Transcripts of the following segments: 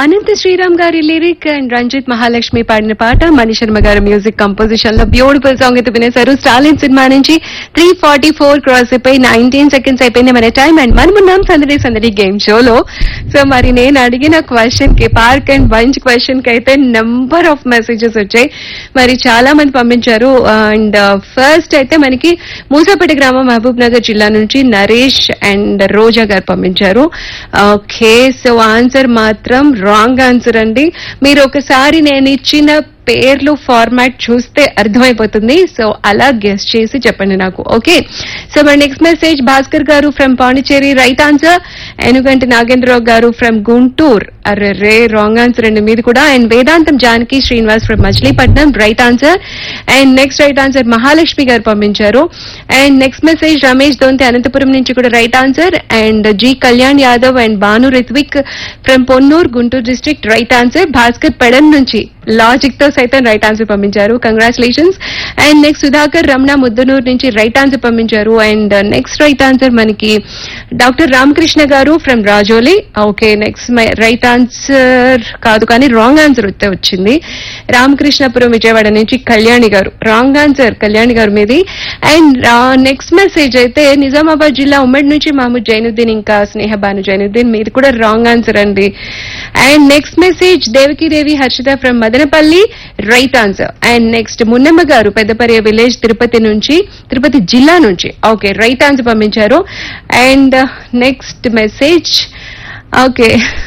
అనంత శ్రీరామ్ గారి lyric and Ranjith Mahalakshmi పాడిన పాట మణి శర్మ గారి మ్యూజిక్ కంపోజిషన్ లో బ్యూటిఫుల్ సాంగ్ అయితే వినేశారు. స్టాలిన్ సినిమా నుంచి 3:44 క్రాస్ అయిపోయి 19 సెకండ్స్ అయిపోయింది మన టైం. అండ్ మనమున్నాం సందడి సందడి గేమ్ షోలో. సో మరి నేను అడిగిన క్వశ్చన్ కి, పార్క్ అండ్ బంచ్ క్వశ్చన్ కి అయితే నెంబర్ ఆఫ్ మెసేజెస్ వచ్చాయి. మరి చాలా మంది పంపించారు. అండ్ ఫస్ట్ అయితే మనకి మూసాపేట గ్రామం మహబూబ్ నగర్ జిల్లా నుంచి నరేష్ అండ్ రోజా గారు పంపించారు. ఓకే, సో ఆన్సర్ మాత్రం రాంగ్ ఆన్సర్ అండి. మీరు ఒకసారి నేను ఇచ్చిన పేర్లు ఫార్మాట్ చూస్తే అర్థమైపోతుంది. సో అలా గెస్ చేసి చెప్పండి నాకు. ఓకే, సో మరి నెక్స్ట్ మెసేజ్ భాస్కర్ గారు from Pondicherry right answer. Enuganti Nagendra Rao గారు from Guntur, array wrong answer అండి మీది కూడా. And Vedantam Janaki Srinivas from Machilipatnam right answer. And next right answer Mahalakshmi గారు పంపించారు. అండ్ నెక్స్ట్ మెసేజ్ రమేష్ దొంతి అనంతపురం నుంచి కూడా right answer. And G Kalyan Yadav and Bhanu Ritwik from Ponnuru Guntur district right answer. Bhaskar Pedana నుంచి లాజిక్ తో సైతం రైట్ ఆన్సర్ పంపించారు, congratulations. And next Sudhakar Ramana Muddanur నుంచి రైట్ ఆన్సర్ పంపించారు. అండ్ నెక్స్ట్ రైట్ ఆన్సర్ మనకి డాక్టర్ రామకృష్ణ గారు from Rajoli. Okay, next right answer కాదు కానీ రాంగ్ ఆన్సర్ వచ్చింది. రామకృష్ణపురం విజయవాడ నుంచి కళ్యాణి గారు, రాంగ్ ఆన్సర్ కళ్యాణి గారు మీది. అండ్ నెక్స్ట్ మెసేజ్ అయితే నిజామాబాద్ జిల్లా ఉమ్మడి నుంచి మహమూద్ జైనుద్దీన్ ఇంకా స్నేహబాను జైనుద్దీన్, మీది కూడా రాంగ్ ఆన్సర్ అండి. And next message Devaki Devi Harshita from Madanapalle right answer. And next Munnamma గారు పెద్దపర్య విలేజ్ తిరుపతి జిల్లా నుంచి ఓకే రైట్ ఆన్సర్ పంపించారు. And next message okay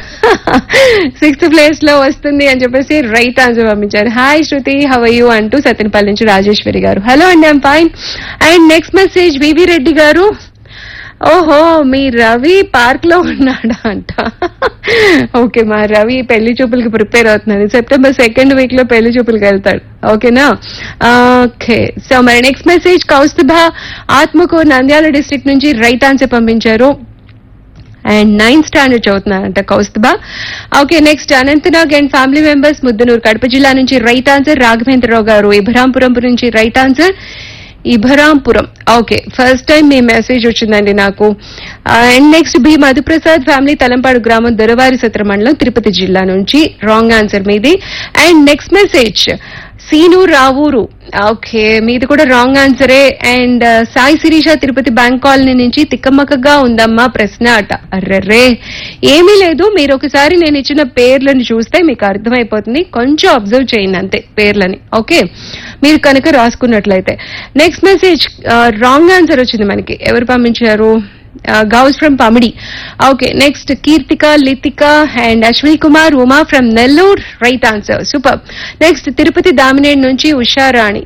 6th place లో వస్తుంది అని చెప్పేసి రైట్ ఆన్సర్ పంపించారు. Hi Shruti, how are you అంటూ సత్యనపల్లి నుంచి రాజేశ్వరి గారు. హలో అండి, I'm fine. And next message వివి రెడ్డి గారు, ఓహో మీ రవి పార్క్ లో ఉన్నాడా అంట. ఓకే, మా రవి పెళ్లి చూపులకి ప్రిపేర్ అవుతున్నాడు. September 2nd వీక్ లో పెళ్లి చూపులకి వెళ్తాడు. ఓకేనా? ఓకే, సో మరి next message Kaustubha Atmakur Nandyal district నుంచి రైట్ ఆన్సర్ పంపించారు. And 9th standard చదువుతున్నారంట Kaustubha. Okay, next Anantnag and family members Muddanur Kadapa జిల్లా నుంచి రైట్ ఆన్సర్. రాఘవేంద్రరావు గారు ఇబ్రహాంపురం నుంచి right answer. Ibrahimpuram okay, first time మీ మెసేజ్ వచ్చిందండి నాకు. And next B Madhu Prasad family Talampadu గ్రామం దొరవారి సత్ర మండలం తిరుపతి జిల్లా నుంచి రాంగ్ ఆన్సర్ మీది. And next message scene Ravuru, okay మీది కూడా wrong ఆన్సరే. And Sai Sirisha Tirupati bank colony నుంచి తిక్కమ్మకగా ఉందమ్మా ప్రశ్న అట. అర్రర్రే ఏమీ లేదు, మీరు ఒకసారి నేను ఇచ్చిన పేర్లను చూస్తే మీకు అర్థమైపోతుంది, కొంచెం అబ్జర్వ్ చేయండి అంతే పేర్లని. ఓకే, మీరు కనుక రాసుకున్నట్లయితే. నెక్స్ట్ మెసేజ్ రాంగ్ ఆన్సర్ వచ్చింది మనకి. ఎవరు పంపించారు? Ghouse from Pamidi. Okay, next Keerthika Lithika and Ashwini Kumar Uma from Nellore right answer, super. Next Tirupati Damineedu నుంచి ఉషారాణి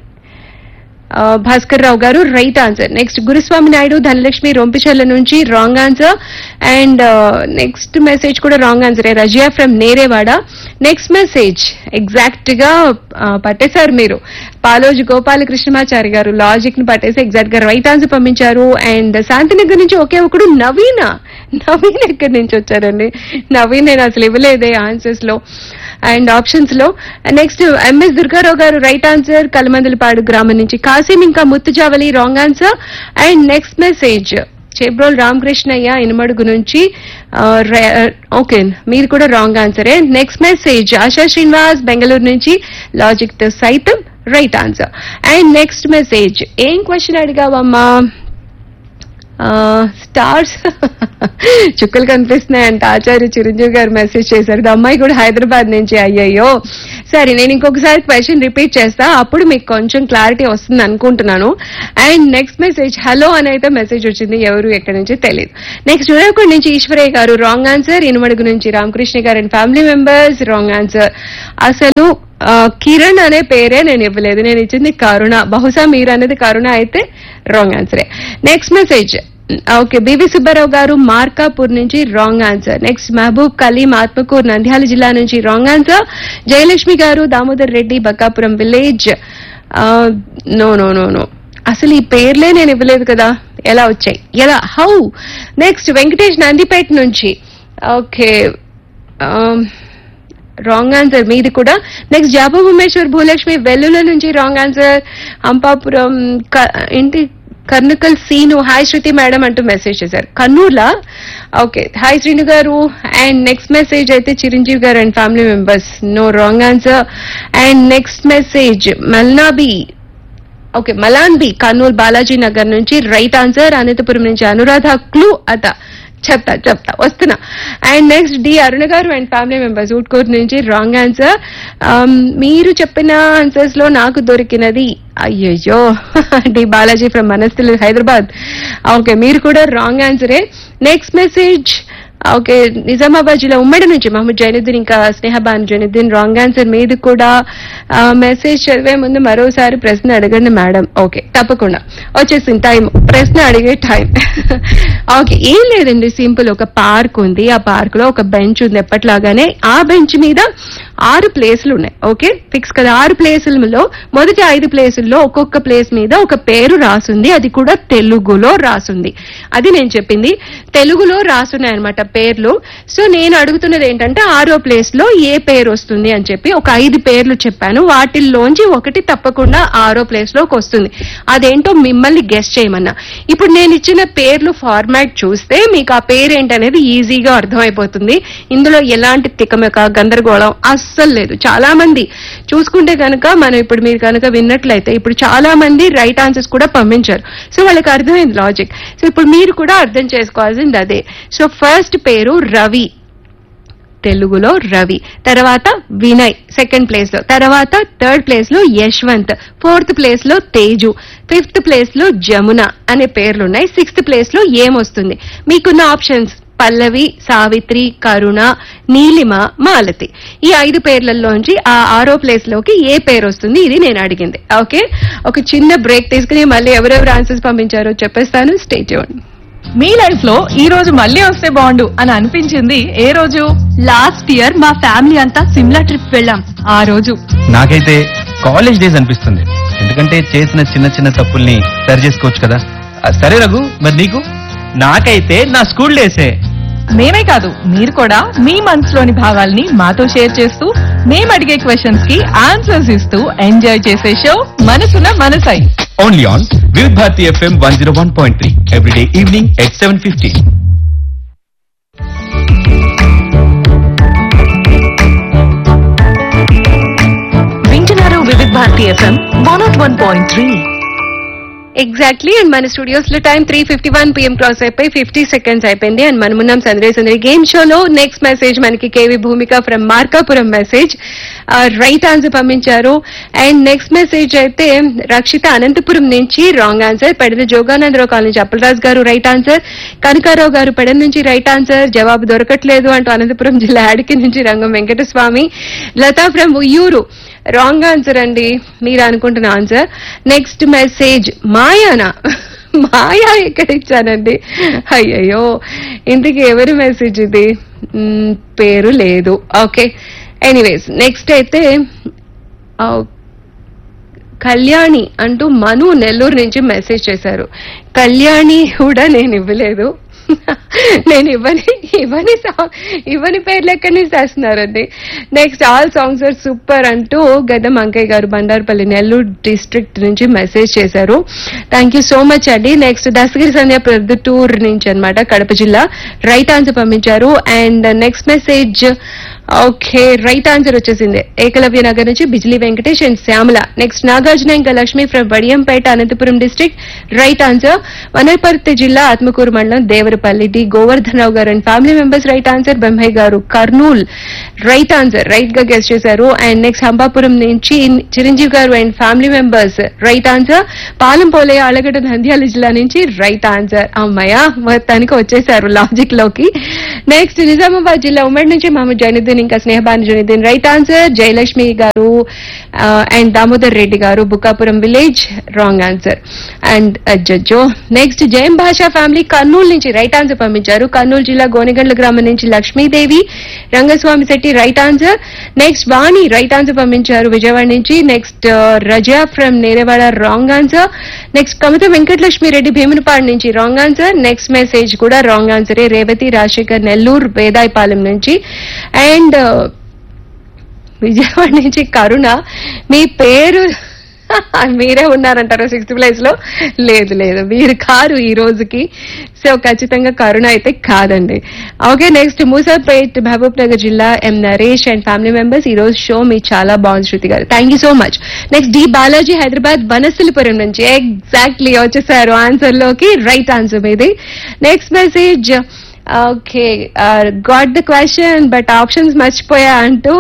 భాస్కర్ రావు గారు రైట్ ఆన్సర్. నెక్స్ట్ గురుస్వామి నాయుడు ధనలక్ష్మి రొంపిచర్ల నుంచి wrong answer. And next message కూడా wrong ఆన్సరే, Razia from Nerevada. Next message exact గా పట్టేశారు మీరు, పాలోజు గోపాలకృష్ణమాచారి గారు లాజిక్ ని పట్టేసి ఎగ్జాక్ట్ గా రైట్ ఆన్సర్ పంపించారు. అండ్ శాంతినగర్ నుంచి ఒకే ఒకడు నవీన్ ఎక్కడి నుంచి వచ్చారండి? నవీన్ నేను అసలు ఇవ్వలేదే ఆన్సర్స్ లో అండ్ ఆప్షన్స్ లో. నెక్స్ట్ ఎంఎస్ దుర్గారావు గారు రైట్ ఆన్సర్ కలమందలపాడు గ్రామం నుంచి. కాసిం ఇంకా Muthujavali wrong answer. And next message Chebrol Ramakrishnaiah Inumadugu నుంచి ఓకే మీరు కూడా wrong ఆన్సరే. Next message ASHA Srinivas Bengaluru నుంచి లాజిక్ తో సైతం right answer. And next message ఏం క్వశ్చన్ అడిగావమ్మా? స్టార్స్ చుక్కలు కనిపిస్తున్నాయంట ఆచార్య చిరంజీవి గారు మెసేజ్ చేశారు. అమ్మాయి కూడా హైదరాబాద్ నుంచి. అయ్యయ్యో, సరే నేను ఇంకొకసారి క్వశ్చన్ రిపీట్ చేస్తా, అప్పుడు మీకు కొంచెం క్లారిటీ వస్తుంది అనుకుంటున్నాను. అండ్ నెక్స్ట్ మెసేజ్ హలో అని అయితే మెసేజ్ వచ్చింది, ఎవరు ఎక్కడి నుంచి తెలియదు. నెక్స్ట్ ఉదయకొండ నుంచి ఈశ్వరయ్య గారు రాంగ్ ఆన్సర్. ఇనుమడుగు నుంచి రామకృష్ణ గారు and family members wrong answer. అసలు కిరణ్ అనే పేరే నేను ఇవ్వలేదు, నేను ఇచ్చింది కరుణ. బహుశా మీరు అనేది కరుణ అయితే wrong ఆన్సరే. Next message okay BV Subbarao గారు మార్కాపూర్ నుంచి wrong answer. Next Mahabub Kaleem Atmakur Nandyal జిల్లా నుంచి రాంగ్ ఆన్సర్. జయలక్ష్మి గారు Damodar Reddy బక్కాపురం village. No no no no, అసలు ఈ పేర్లే నేను ఇవ్వలేదు కదా, ఎలా వచ్చాయి ఎలా హౌ? నెక్స్ట్ వెంకటేష్ నందిపేట నుంచి ఓకే రాంగ్ ఆన్సర్ మీది కూడా. నెక్స్ట్ జాబు ఉమేశ్వర్ భూలక్ష్మి వెల్లుల నుంచి రాంగ్ ఆన్సర్. అంపాపురం ఏంటి కర్నకల్ సీను హాయ్ శృతి మేడం అంటూ మెసేజ్ చేశారు. కర్నూలా? ఓకే, హాయ్ శ్రీను గారు. అండ్ నెక్స్ట్ మెసేజ్ అయితే చిరంజీవి గారు and family members, no wrong answer. And next message మల్నాబీ, okay Malan B Kurnool Balaji Nagar నుంచి రైట్ ఆన్సర్. అనంతపురం నుంచి అనురాధ క్లూ అత చెప్తా వస్తున్నా. అండ్ నెక్స్ట్ డి అరుణ గారు అండ్ ఫ్యామిలీ మెంబర్స్ ఊట్కూరు నుంచి రాంగ్ ఆన్సర్. మీరు చెప్పిన ఆన్సర్స్ లో నాకు దొరికినది అయ్యయ్యో D Balaji from మనస్థిల్ Hyderabad. Okay, మీరు కూడా wrong ఆన్సరే. Next message okay Nizamabad జిల్లా ఉమ్మడి నుంచి మహమ్మద్ జైనుద్దీన్ ఇంకా స్నేహబాన్ జైనుద్దీన్ రాంగ్ ఆన్సర్. మీది కూడా మెసేజ్ చదివే ముందు మరోసారి ప్రశ్న అడగండి మేడం. ఓకే తప్పకుండా, వచ్చేసింది టైం, ప్రశ్న అడిగే టైం. ఓకే, ఏం లేదండి, సింపుల్. ఒక పార్క్ ఉంది, ఆ పార్క్ లో ఒక బెంచ్ ఉంది ఎప్పట్లాగానే. ఆ బెంచ్ మీద 6 ప్లేసులు ఉన్నాయి. ఓకే ఫిక్స్ కదా. 6 ప్లేసులలో మొదటి 5 ప్లేసుల్లో ఒక్కొక్క ప్లేస్ మీద ఒక పేరు రాసుంది, అది కూడా తెలుగులో రాసుంది. అది నేను చెప్పింది, తెలుగులో రాసున్నాయి అనమాట పేర్లు. సో నేను అడుగుతున్నది ఏంటంటే 6వ ప్లేస్ లో ఏ పేరు వస్తుంది అని చెప్పి ఒక 5 పేర్లు చెప్పాను. వాటిల్లోంచి ఒకటి తప్పకుండా 6వ ప్లేస్ లోకి వస్తుంది. అదేంటో మిమ్మల్ని గెస్ట్ చేయమన్నా. ఇప్పుడు నేను ఇచ్చిన పేర్లు ఫార్మాట్ చూస్తే మీకు ఆ పేరు ఏంటనేది ఈజీగా అర్థమైపోతుంది. ఇందులో ఎలాంటి తికమక గందరగోళం అస్సలు లేదు. చాలా మంది చూసుకుంటే కనుక మనం ఇప్పుడు మీరు కనుక విన్నట్లయితే ఇప్పుడు చాలా మంది రైట్ ఆన్సర్స్ కూడా పంపించారు. సో వాళ్ళకి అర్థమైంది లాజిక్. సో ఇప్పుడు మీరు కూడా అర్థం చేసుకోవాల్సింది అదే. సో ఫస్ట్ పేరు రవి, తెలుగులో రవి. తర్వాత వినయ్ సెకండ్ ప్లేస్ లో, తర్వాత థర్డ్ ప్లేస్ లో యశ్వంత్, ఫోర్త్ ప్లేస్ లో తేజు, ఫిఫ్త్ ప్లేస్ లో జమున అనే పేర్లున్నాయి. సిక్స్త్ ప్లేస్ లో ఏమొస్తుంది? మీకున్న ఆప్షన్స్ పల్లవి, సావిత్రి, కరుణ, నీలిమ, మాలతి. ఈ 5 పేర్లలోంచి ఆ 6వ ప్లేస్ లోకి ఏ పేరు వస్తుంది? ఇది నేను అడిగింది. ఓకే, ఒక చిన్న బ్రేక్ తీసుకుని మళ్ళీ ఎవరెవరు ఆన్సర్స్ పంపించారో చెప్పేస్తాను. Stay tune. మీ లైఫ్ లో ఈ రోజు మళ్ళీ వస్తే బాగుండు అని అనిపించింది ఏ రోజు? లాస్ట్ ఇయర్ మా ఫ్యామిలీ అంతా సిమ్లా ట్రిప్ వెళ్ళాం. ఆ రోజు నాకైతే కాలేజ్ డేస్ అనిపిస్తుంది, ఎందుకంటే చేసిన చిన్న చిన్న తప్పుల్ని సరి చేసుకోవచ్చు కదా. సరే రఘు, మరి నీకు? నాకైతే నా స్కూల్ డేసే. మేమే కాదు, మీరు కూడా మీ మనసులోని భావాల్ని మాతో షేర్ చేస్తూ మేము అడిగే క్వశ్చన్స్ కి ఆన్సర్స్ ఇస్తూ ఎంజాయ్ చేసే షో మనసున మనసై. ఓన్లీ ఆన్ వివిధ Bharati FM 101.3 everyday evening at 7:15. వింటున్నారు వివిధ భారతి FM 101.3. ఎగ్జాక్ట్లీ. అండ్ మన స్టూడియోస్ లో టైం 3:51 PM క్రాస్ అయిపోయి 50 seconds అయిపోయింది. అండ్ మనమున్నాం సందడి గేమ్ షోలో. నెక్స్ట్ మెసేజ్ మనకి KV Bhumika from Markapuram message right answer పంపించారు. అండ్ నెక్స్ట్ మెసేజ్ అయితే రక్షిత అనంతపురం నుంచి రాంగ్ ఆన్సర్. పెడద జోగానందరావు కాలనీ నుంచి అప్పలరాజు గారు రైట్ ఆన్సర్. కనకారావు గారు పెడ నుంచి రైట్ ఆన్సర్. జవాబు దొరకట్లేదు అంటూ అనంతపురం జిల్లా యాడికి నుంచి రంగం Venkataswamy. Lata from Uyyuru wrong answer అండి, మీరు అనుకుంటున్న ఆన్సర్. నెక్స్ట్ మెసేజ్ మాయానా, మాయా ఎక్కడ ఇచ్చానండి, అయ్యయ్యో ఇంతకీ ఎవరి మెసేజ్ ఇది? పేరు లేదు. ఓకే, ఎనీవేస్ నెక్స్ట్ అయితే కళ్యాణి అంటూ మను నెల్లూరు నుంచి మెసేజ్ చేశారు. కళ్యాణి కూడా నేను ఇవ్వలేదు, నేను ఇవ్వని పేర్లు ఎక్కడి నుంచి చేస్తున్నారండి. Next all songs are super అంటూ గద్దం అంకయ్య గారు బండారుపల్లి నెల్లూరు డిస్ట్రిక్ట్ నుంచి మెసేజ్ చేశారు. థ్యాంక్ యూ సో మచ్ అండి. నెక్స్ట్ దశగిరి సంధ్య ప్రొద్దుటూరు నుంచి అన్నమాట, కడప జిల్లా రైట్ ఆన్సర్ పంపించారు. And next message okay right answer వచ్చేసింది ఏకలవ్య నగర్ నుంచి బిజ్లీ వెంకటేష్ అండ్ శ్యామల. నెక్స్ట్ నాగార్జున ఇంకా Lakshmi from Vadiyampeta Anantapuram district right answer. Wanaparthy జిల్లా ఆత్మకూరు మండలం దేవరపల్లి డి గోవర్ధనరావు గారు and family members right answer. బెంహయ్ గారు కర్నూల్ రైట్ ఆన్సర్, రైట్ గా గెస్ట్ చేశారు. అండ్ నెక్స్ట్ హంపాపురం నుంచి చిరంజీవి గారు and family members right answer. Palem పోలే ఆలగడ్డ నంద్యాల జిల్లా నుంచి రైట్ ఆన్సర్. అమ్మయ్య మొత్తానికి వచ్చేసారు లాజిక్ లోకి. నెక్స్ట్ నిజామాబాద్ జిల్లా ఉమ్మడి నుంచి మహమ్మద్ జైనుద్దీన్ ఇంకా స్నేహబాన్ జైనుద్దీన్ రైట్ ఆన్సర్. జయలక్ష్మి గారు అండ్ దామోదర్ రెడ్డి గారు Bukkapuram village wrong answer. And జడ్జో next జయం భాషా ఫ్యామిలీ కర్నూలు నుంచి రైట్ ఆన్సర్ పంపించారు. కర్నూలు జిల్లా గోనెగండ్ల గ్రామం నుంచి Lakshmidevi Rangaswamy Shetty right answer. Next వాణి రైట్ ఆన్సర్ పంపించారు విజయవాడ నుంచి. Next Raza from Nerevada wrong answer. Next కమత Venkatalakshmi Reddy Bheemunipadu నుంచి రాంగ్ ఆన్సర్. నెక్స్ట్ మెసేజ్ కూడా రాంగ్ ఆన్సరే, రేవతి రాజశేఖర్ నెల్లూరు వేదాయపాలెం నుంచి. అండ్ విజయవాడ నుంచి కరుణ, మీ పేరు మీరే ఉన్నారంటారు 6th ప్లేస్ లో. లేదు లేదు, మీరు కారు ఈ రోజుకి. సో ఖచ్చితంగా కరుణ అయితే కాదండి. ఓకే, నెక్స్ట్ మూసాపేట్ మహబూబ్ నగర్ జిల్లా ఎం నరేష్ అండ్ ఫ్యామిలీ మెంబర్స్. ఈ రోజు షో మీ చాలా బాగుంది శృతి గారు, thank you so much. Next D Balaji Hyderabad బనస్థలిపురం నుంచి ఎగ్జాక్ట్లీ వచ్చేసారు ఆన్సర్ లోకి. రైట్ ఆన్సర్ మీది. Next message, okay got the question but options మర్చిపోయా అంటూ.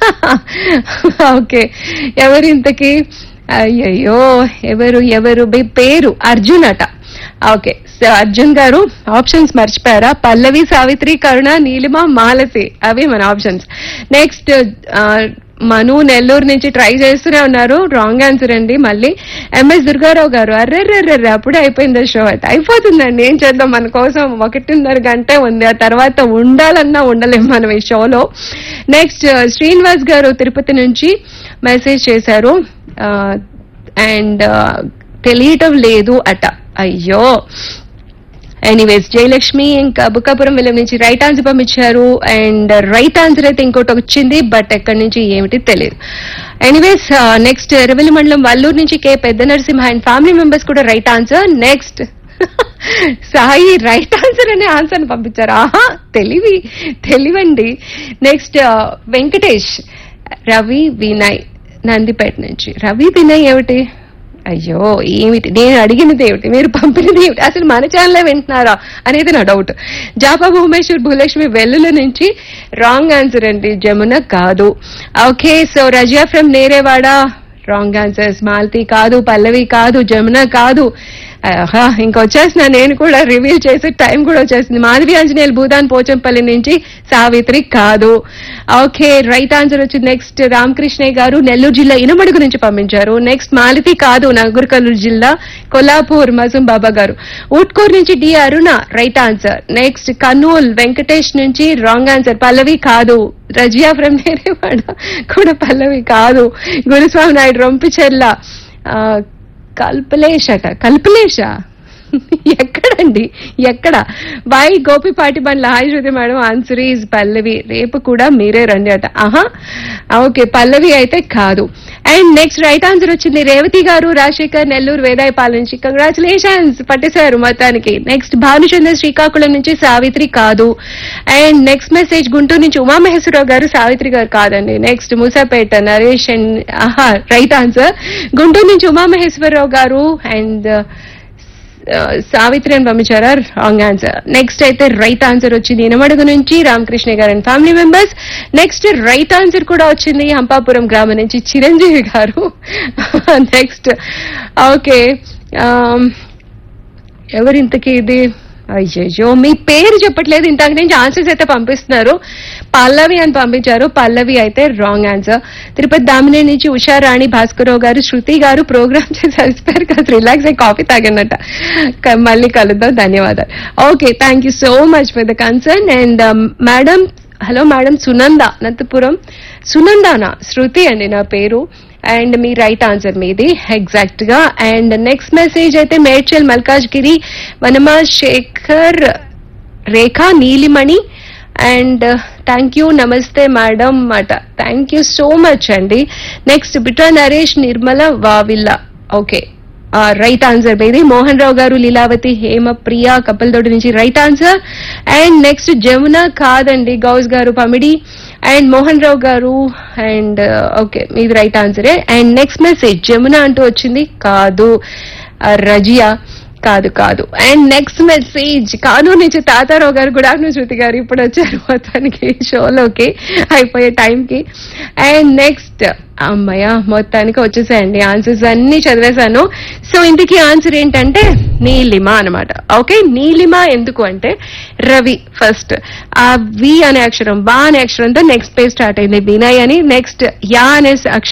ఓకే, ఎవరు ఇంతకి? అయ్యయ్యో, ఎవరు మీ పేరు? అర్జున్ అట. ఓకే, సో అర్జున్ గారు ఆప్షన్స్ మర్చిపోయారా? పల్లవి, సావిత్రి, కరుణ, నీలిమ, మాలతి, అవి మన ఆప్షన్స్. నెక్స్ట్ మను నెల్లూరు నుంచి ట్రై చేస్తూనే ఉన్నారు. రాంగ్ ఆన్సర్ అండి. మళ్ళీ ఎంఎస్ దుర్గారావు గారు, అర్రెర్రెర్రె అప్పుడే అయిపోయింది షో. అట్ అయిపోతుందండి, ఏం చేద్దాం, మన కోసం 1.5 గంటే ఉంది. ఆ తర్వాత ఉండాలన్నా ఉండలేము మనం ఈ షోలో. నెక్స్ట్ శ్రీనివాస్ గారు తిరుపతి నుంచి మెసేజ్ చేశారు అండ్ తెలియటం లేదు అట. అయ్యో, ఎనీవేస్ జయలక్ష్మి ఇంకా బుక్కాపురం విలేజ్ నుంచి రైట్ ఆన్సర్ పంపించారు. అండ్ రైట్ ఆన్సర్ అయితే ఇంకోటి వచ్చింది, బట్ ఎక్కడి నుంచి ఏమిటి తెలియదు. ఎనీవేస్ నెక్స్ట్ ఎర్రవెల్లి మండలం వల్లూరు నుంచి కే పెద్ద నరసింహ అండ్ ఫ్యామిలీ మెంబర్స్ కూడా right answer. Next Sai right answer అనే ఆన్సర్ పంపించారు. ఆహా, తెలివండి. నెక్స్ట్ వెంకటేష్, రవి వినయ్ నందిపేట నుంచి. రవి వినయ్ ఏమిటి? అయ్యో, ఏమిటి నేను అడిగినది ఏమిటి, మీరు పంపినది ఏమిటి, అసలు మన ఛానల్లో వింటున్నారా అనేది నా డౌట్. జాపా భువనేశ్వర్ భూలక్ష్మి వెల్లుల నుంచి రాంగ్ ఆన్సర్ అండి. జమున కాదు. Okay, so Razia from Nerevada wrong answers. Malathi కాదు, పల్లవి కాదు, జమున కాదు. ఇంకొచ్చేసిన నేను కూడా రివీల్ చేసే టైం కూడా వచ్చేసింది. మాధవి ఆంజనేయులు భూదాన్ పోచంపల్లి నుంచి సావిత్రి కాదు. ఓకే, రైట్ ఆన్సర్ వచ్చింది. నెక్స్ట్ రామకృష్ణయ్య గారు నెల్లూరు జిల్లా ఇనమడుగు నుంచి పంపించారు. నెక్స్ట్ మాలతి కాదు, నగర్కర్నూలు జిల్లా కొల్లాపూర్ మజుం బాబా గారు. ఊట్కూరు నుంచి డి అరుణ right answer. Next Kurnool Venkatesh నుంచి రాంగ్ ఆన్సర్. పల్లవి కాదు. రజియా ఫ్రమ్ నేరేవాడ కూడా పల్లవి కాదు. గురుస్వామి నాయుడు రొంపిచెర్ల కల్పలేష ఎక్కడండి, ఎక్కడ? Why Gopipati Bandla hi Shruti madam, answer is పల్లవి. రేపు కూడా మీరే రండి అట. ఆహా, ఓకే, పల్లవి అయితే కాదు. అండ్ నెక్స్ట్ రైట్ ఆన్సర్ వచ్చింది రేవతి గారు రాజశేఖర్ నెల్లూరు వేదాయపాల నుంచి. కంగ్రాచులేషన్స్, పట్టేశారు మొత్తానికి. నెక్స్ట్ భానుచంద్ర శ్రీకాకుళం నుంచి సావిత్రి కాదు. అండ్ నెక్స్ట్ మెసేజ్ గుంటూరు నుంచి ఉమామహేశ్వరరావు గారు, సావిత్రి గారు కాదండి. నెక్స్ట్ మూసాపేట నరేష్ అండ్ ఆహా రైట్ ఆన్సర్. గుంటూరు నుంచి ఉమామహేశ్వరరావు గారు అండ్ సావిత్రి అని పంపించారా? Wrong answer. నెక్స్ట్ అయితే రైట్ ఆన్సర్ వచ్చింది ఇనమడుగు నుంచి రామకృష్ణ గారు and family members. Next right answer కూడా వచ్చింది హంపాపురం గ్రామం నుంచి చిరంజీవి గారు. నెక్స్ట్ ఓకే, ఎవరింతకి ఇది? అయ్యో, మీ పేరు చెప్పట్లేదు. ఇంతకు నుంచి ఆన్సర్స్ అయితే పంపిస్తున్నారు. పల్లవి అని పంపించారు. పల్లవి అయితే రాంగ్ ఆన్సర్. తిరుపతి దామిని నుంచి ఉషారాణి భాస్కరరావు గారు, శృతి గారు ప్రోగ్రామ్ చేసి అలసిపోయారు కదా, రిలాక్స్ అయ్యి కాఫీ తాగన్నట్ట. మళ్ళీ కలుద్దాం, ధన్యవాదాలు. Okay, thank you so much for the concern. And madam, hello madam, Sunanda Anantapuram. సునందానా? శృతి అండి నా పేరు. అండ్ మీ రైట్ ఆన్సర్ మీది ఎగ్జాక్ట్ గా. అండ్ నెక్స్ట్ మెసేజ్ అయితే మేడ్చల్ మల్కాజ్గిరి వనమా శేఖర్ రేఖా నీలిమణి అండ్ థ్యాంక్ యూ, నమస్తే మేడం అట. థ్యాంక్ యూ సో మచ్ అండి. Next Bitra Naresh Nirmala Vavilla. Okay, right answer మీది. మోహన్ రావు గారు లీలావతి హేమప్రియ కప్పలతోటి నుంచి right answer. And next Jamuna కాదండి, గౌస్ గారు పమిడి అండ్ మోహన్ రావు గారు అండ్ ఓకే మీది right ఆన్సరే. And next message Jamuna అంటూ వచ్చింది, కాదు. రజియా కాదు. అండ్ నెక్స్ట్ మెసేజ్ కానూరు నుంచి తాతారావు గారు, గుడ్ ఆఫ్టర్నూన్ శృతి గారు, ఇప్పుడు వచ్చారు మొత్తానికి షోలోకి అయిపోయే టైంకి. అండ్ నెక్స్ట్ అమ్మయ్య, మొత్తానికి వచ్చేసాయండి ఆన్సర్స్ అన్ని చదివేశాను. సో ఇంతకీ ఆన్సర్ ఏంటంటే నీలిమ అనమాట. ఓకే, నీలిమ ఎందుకు అంటే రవి ఫస్ట్ ఆ వి అనే అక్షరం, బా అనే అక్షరంతో నెక్స్ట్ పేజ్ స్టార్ట్ అయింది వినయ్ అని. నెక్స్ట్ యా అనే అక్షరం